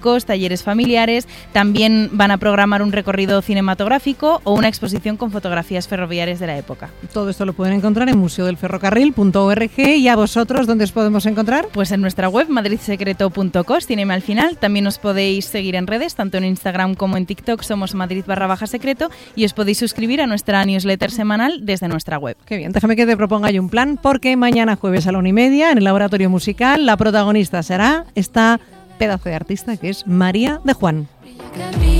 turísticos, talleres familiares, también van a programar un recorrido cinematográfico o una exposición con fotografías ferroviarias de la época. Todo esto lo pueden encontrar en museodelferrocarril.org. ¿Y a vosotros dónde os podemos encontrar? Pues en nuestra web madridsecreto.cos, tiene al final. También os podéis seguir en redes, tanto en Instagram como en TikTok, somos Madrid_secreto, y os podéis suscribir a nuestra newsletter semanal desde nuestra web. Qué bien, déjame que te proponga yo un plan, porque mañana jueves a la 1:30 en el Laboratorio Musical la protagonista será esta pedazo de artista que es María de Juan.